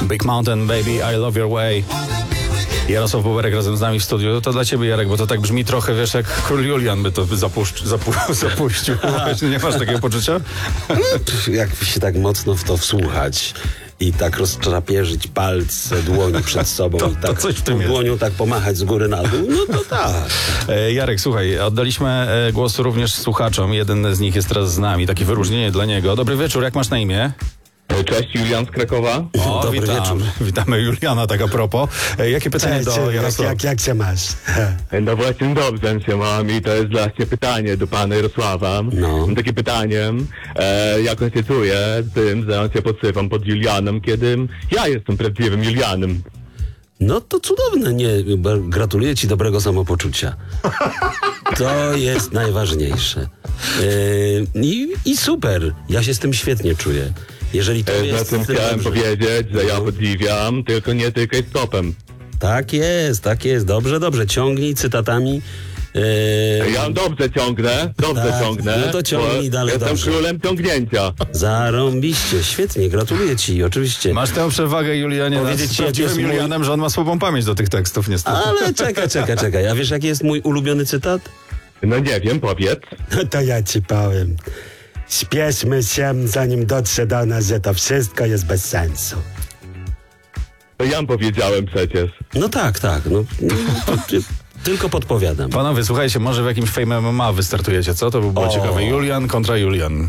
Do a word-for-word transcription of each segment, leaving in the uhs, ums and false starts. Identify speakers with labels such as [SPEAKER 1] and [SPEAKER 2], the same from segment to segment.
[SPEAKER 1] Big Mountain Baby, I Love Your Way. Jarosław Boberek razem z nami w studiu. To dla ciebie, Jarek, bo to tak brzmi trochę, wiesz, jak król Julian by to zapuszcz, zapu, zapuścił. Nie masz takiego poczucia?
[SPEAKER 2] Jak się tak mocno w to wsłuchać i tak rozczapierzyć palce dłoni przed sobą
[SPEAKER 1] To-
[SPEAKER 2] i
[SPEAKER 1] to
[SPEAKER 2] tak
[SPEAKER 1] coś w tym jest.
[SPEAKER 2] dłonią tak pomachać z góry na dół, no to tak.
[SPEAKER 1] E, Jarek, słuchaj, oddaliśmy e, głos również słuchaczom. Jeden z nich jest teraz z nami. Takie wyróżnienie dla niego. Dobry wieczór, jak masz na imię?
[SPEAKER 3] Cześć, Julian z Krakowa.
[SPEAKER 1] O,
[SPEAKER 2] Dobry
[SPEAKER 1] witam.
[SPEAKER 2] wieczór.
[SPEAKER 1] Witamy Juliana, tak a propos. E, jakie pytanie
[SPEAKER 4] Cześć,
[SPEAKER 1] do
[SPEAKER 4] jak,
[SPEAKER 1] Jarosława?
[SPEAKER 4] jak, jak się masz?
[SPEAKER 3] No właśnie dobrze się mam i to jest właśnie pytanie do pana Jarosława.
[SPEAKER 2] No.
[SPEAKER 3] Mam takie pytanie, e, jak on się czuje z tym, że on się podsywam pod Julianem, kiedy ja jestem prawdziwym Julianem.
[SPEAKER 2] No to cudowne, nie, bo gratuluję ci dobrego samopoczucia. To jest najważniejsze. Yy, i, I super, ja się z tym świetnie czuję. Jeżeli to
[SPEAKER 3] E,
[SPEAKER 2] jest...
[SPEAKER 3] na tym
[SPEAKER 2] w tym
[SPEAKER 3] chciałem
[SPEAKER 2] dobrze.
[SPEAKER 3] powiedzieć, że ja
[SPEAKER 2] No.
[SPEAKER 3] podziwiam, tylko nie tykaj stopem.
[SPEAKER 2] Tak jest, tak jest, dobrze, dobrze, ciągnij cytatami. Yy,
[SPEAKER 3] Ja dobrze ciągnę, dobrze
[SPEAKER 2] Tak,
[SPEAKER 3] ciągnę.
[SPEAKER 2] no to ciągnij
[SPEAKER 3] bo
[SPEAKER 2] dalej
[SPEAKER 3] Jestem
[SPEAKER 2] dobrze.
[SPEAKER 3] królem ciągnięcia.
[SPEAKER 2] Zarąbiście, świetnie, gratuluję ci, oczywiście.
[SPEAKER 1] Masz tę przewagę, Julianie, nad
[SPEAKER 2] Powiedzieć ci, jak
[SPEAKER 1] prawdziwym
[SPEAKER 2] jest mój-
[SPEAKER 1] Julianem, że on ma słabą pamięć do tych tekstów, niestety.
[SPEAKER 2] Ale czekaj, czekaj, czekaj, a wiesz jaki jest mój ulubiony cytat?
[SPEAKER 3] No nie wiem, powiedz.
[SPEAKER 4] No to ja ci powiem. Śpieszmy się, zanim dotrze do nas, że to wszystko jest bez sensu.
[SPEAKER 3] To ja powiedziałem przecież.
[SPEAKER 2] No tak, tak, no, to, ty, tylko podpowiadam.
[SPEAKER 1] Panowie, słuchajcie, może w jakimś Fame M M A wystartujecie, co? To by było
[SPEAKER 2] O.
[SPEAKER 1] ciekawe. Julian kontra Julian.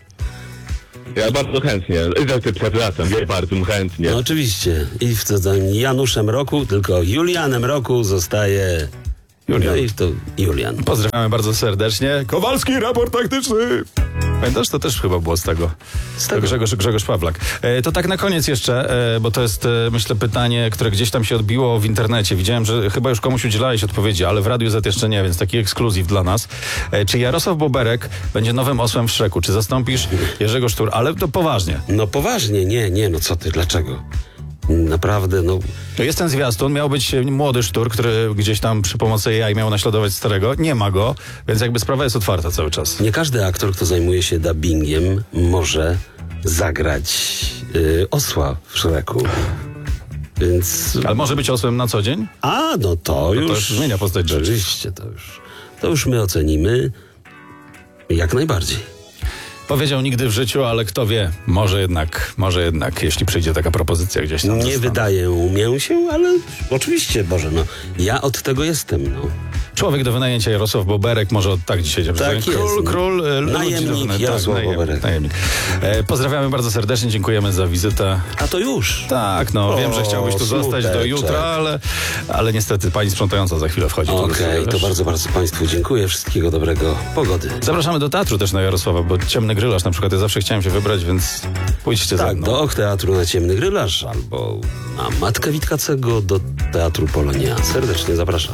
[SPEAKER 3] Ja bardzo chętnie, znaczy przepraszam, ja bardzo chętnie.
[SPEAKER 2] No oczywiście. I w co tam Januszem roku, tylko Julianem roku zostaje...
[SPEAKER 1] Julian.
[SPEAKER 2] No i to Julian.
[SPEAKER 1] Pozdrawiamy bardzo serdecznie. Kowalski, raport taktyczny. Pamiętasz? To też chyba było z tego.
[SPEAKER 2] Z tego.
[SPEAKER 1] Grzegorz, Grzegorz Pawlak. E, to tak na koniec jeszcze, e, bo to jest, e, myślę, pytanie, które gdzieś tam się odbiło w internecie. Widziałem, że chyba już komuś udzielałeś odpowiedzi, ale w Radiu Z jeszcze nie, więc taki ekskluzyw dla nas. E, czy Jarosław Boberek będzie nowym osłem w Szreku? Czy zastąpisz Jerzego Sztur? Ale to poważnie.
[SPEAKER 2] No poważnie, nie, nie, no co ty, dlaczego? Naprawdę, no...
[SPEAKER 1] To jest ten zwiastun, miał być młody Sztur, który gdzieś tam przy pomocy jaj miał naśladować starego. Nie ma go, więc jakby sprawa jest otwarta cały czas.
[SPEAKER 2] Nie każdy aktor, kto zajmuje się dubbingiem, może zagrać y, osła w Szreku. Więc...
[SPEAKER 1] Ale może być osłem na co dzień?
[SPEAKER 2] A, no to już...
[SPEAKER 1] już zmienia postać rzeczy.
[SPEAKER 2] Oczywiście, to już... To już my ocenimy jak najbardziej.
[SPEAKER 1] Powiedział nigdy w życiu, ale kto wie, może jednak, może jednak, jeśli przyjdzie taka propozycja gdzieś tam.
[SPEAKER 2] Nie
[SPEAKER 1] zostanę.
[SPEAKER 2] wydaje mi się, ale oczywiście, Boże, no. Ja od tego jestem, no.
[SPEAKER 1] Człowiek do wynajęcia Jarosław Boberek, może od tak dzisiaj
[SPEAKER 2] Tak
[SPEAKER 1] król,
[SPEAKER 2] jest,
[SPEAKER 1] Król,
[SPEAKER 2] no.
[SPEAKER 1] król, e, ludzi do
[SPEAKER 2] Najemnik
[SPEAKER 1] wynajęcia.
[SPEAKER 2] Jarosław
[SPEAKER 1] najemnik,
[SPEAKER 2] Boberek.
[SPEAKER 1] najemnik. E, pozdrawiamy bardzo serdecznie, dziękujemy za wizytę.
[SPEAKER 2] A to już.
[SPEAKER 1] Tak, no
[SPEAKER 2] O,
[SPEAKER 1] wiem, że chciałbyś tu zostać do
[SPEAKER 2] smuteczek.
[SPEAKER 1] jutra, ale, ale niestety pani sprzątająca za chwilę wchodzi.
[SPEAKER 2] Okej,
[SPEAKER 1] tu,
[SPEAKER 2] to
[SPEAKER 1] wiesz.
[SPEAKER 2] bardzo, bardzo Państwu dziękuję. Wszystkiego dobrego. Pogody.
[SPEAKER 1] Zapraszamy do teatru też na Jarosława, bo Ciemny Grylarz na przykład, ja zawsze chciałem się wybrać, więc pójdźcie ze
[SPEAKER 2] Tak,
[SPEAKER 1] mną.
[SPEAKER 2] do Och Teatru na Ciemny Grylarz albo na Matkę Witkacego do Teatru Polonia. Serdecznie zapraszam.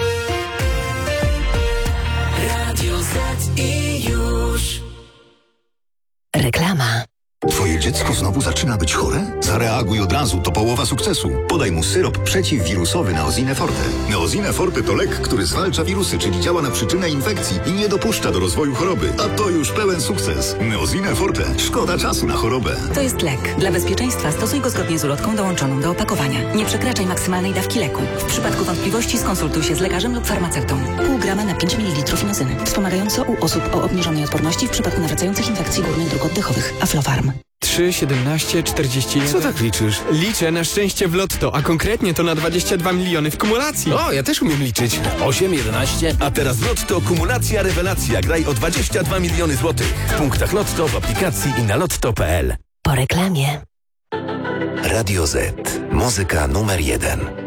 [SPEAKER 5] Radio Z i już. Reklama.
[SPEAKER 6] Twoje dziecko znowu zaczyna być chore? Zareaguj od razu, to połowa sukcesu. Podaj mu syrop przeciwwirusowy Neozine Forte. Neozine Forte to lek, który zwalcza wirusy, czyli działa na przyczynę infekcji i nie dopuszcza do rozwoju choroby. A to już pełen sukces. Neozine Forte. Szkoda czasu na chorobę.
[SPEAKER 7] To jest lek. Dla bezpieczeństwa stosuj go zgodnie z ulotką dołączoną do opakowania. Nie przekraczaj maksymalnej dawki leku. W przypadku wątpliwości skonsultuj się z lekarzem lub farmaceutą. Pół grama na pięć mililitrów inozyny. Wspomagająco u osób o obniżonej odporności w przypadku nawracających infekcji górnych dróg oddechowych. Aflofarm.
[SPEAKER 8] trzy, siedemnaście, czterdzieści jeden.
[SPEAKER 9] Co tak liczysz?
[SPEAKER 8] Liczę na szczęście w lotto, a konkretnie to na dwadzieścia dwa miliony w kumulacji.
[SPEAKER 9] O, ja też umiem liczyć. osiem, jedenaście. A teraz Lotto kumulacja rewelacja. Graj o dwadzieścia dwa miliony złotych. W punktach Lotto, w aplikacji i na lotto kropka p l.
[SPEAKER 5] Po reklamie.
[SPEAKER 6] Radio Z. Muzyka numer jeden.